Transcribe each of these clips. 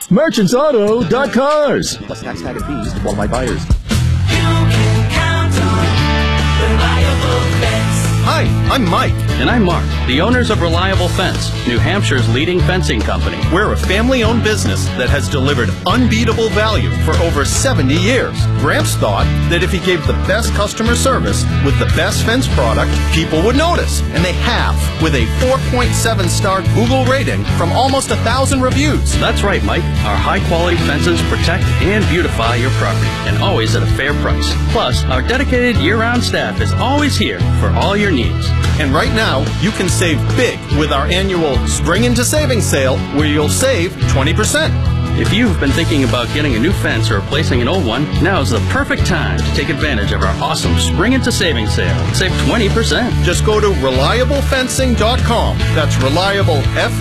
merchantsauto.cars. Plus tax, tag, and fees to qualified buyers. Hi, I'm Mike. And I'm Mark, the owners of Reliable Fence, New Hampshire's leading fencing company. We're a family-owned business that has delivered unbeatable value for over 70 years. Gramps thought that if he gave the best customer service with the best fence product, people would notice. And they have, with a 4.7-star Google rating from almost 1,000 reviews. That's right, Mike. Our high-quality fences protect and beautify your property, and always at a fair price. Plus, our dedicated year-round staff is always here for all your needs. And right now, you can save big with our annual Spring into Savings sale, where you'll save 20%. If you've been thinking about getting a new fence or replacing an old one, now's the perfect time to take advantage of our awesome Spring into Savings sale and save 20%. Just go to ReliableFencing.com. That's Reliable,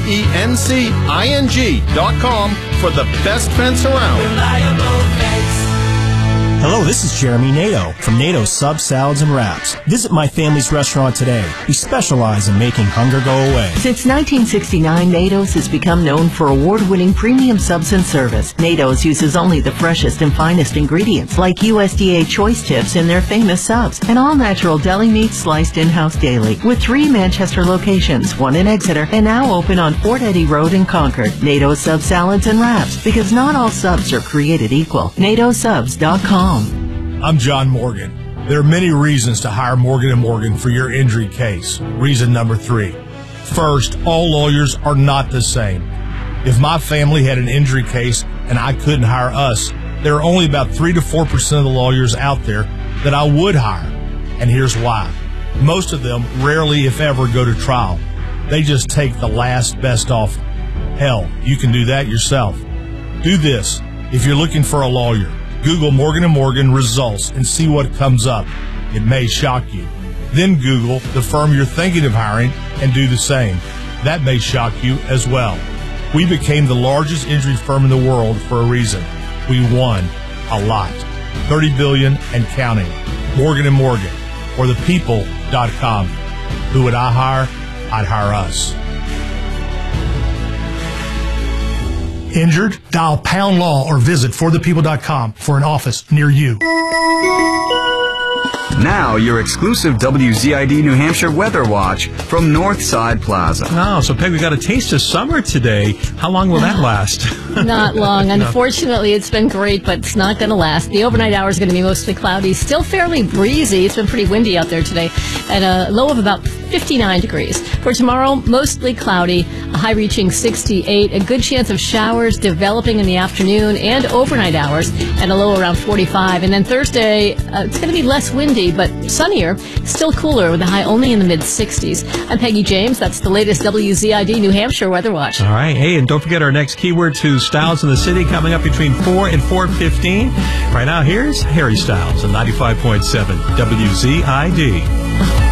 FENCING.com for the best fence around. Reliable Fence. Hello, this is Jeremy Nato from Nato Sub Salads and Wraps. Visit my family's restaurant today. We specialize in making hunger go away. Since 1969, Nato's has become known for award-winning premium subs and service. Nato's uses only the freshest and finest ingredients, like USDA choice tips in their famous subs, and all-natural deli meats sliced in-house daily. With 3 Manchester locations, 1 in Exeter, and now open on Fort Eddie Road in Concord. Nato's Sub Salads and Wraps, because not all subs are created equal. NatoSubs.com. I'm John Morgan. There are many reasons to hire Morgan & Morgan for your injury case. Reason number 3. First, all lawyers are not the same. If my family had an injury case and I couldn't hire us, there are only about 3 to 4% of the lawyers out there that I would hire. And here's why. Most of them rarely, if ever, go to trial. They just take the last best offer. Hell, you can do that yourself. Do this. If you're looking for a lawyer, Google Morgan & Morgan results and see what comes up. It may shock you. Then Google the firm you're thinking of hiring and do the same. That may shock you as well. We became the largest injury firm in the world for a reason. We won a lot. $30 billion and counting. Morgan & Morgan or thepeople.com. Who would I hire? I'd hire us. Injured? Dial Pound Law or visit forthepeople.com for an office near you. Now, your exclusive WZID New Hampshire Weather Watch from Northside Plaza. Oh, so Peg, we got a taste of summer today. How long will that last? Not long. Unfortunately, it's been great, but it's not going to last. The overnight hours are going to be mostly cloudy, still fairly breezy. It's been pretty windy out there today, at a low of about 59 degrees. For tomorrow, mostly cloudy, a high reaching 68, a good chance of showers developing in the afternoon and overnight hours, and a low around 45. And then Thursday, it's going to be less windy, but sunnier, still cooler with a high only in the mid-60s. I'm Peggy James. That's the latest WZID New Hampshire Weather Watch. All right. Hey, and don't forget our next keyword to Styles in the City coming up between 4 and 4:15. Right now, here's Harry Styles on 95.7 WZID.